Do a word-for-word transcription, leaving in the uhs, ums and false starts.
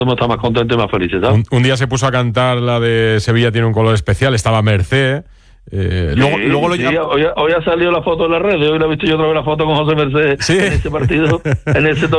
hemos estado más contentos y más felices, ¿sabes? Un, un día se puso a cantar la de Sevilla tiene un color especial, estaba Mercé. Eh, Sí, luego, luego lo sí, llam- hoy, hoy ha salido la foto en las redes, hoy la he visto yo otra vez la foto con José Merced Sí. en ese partido, en ese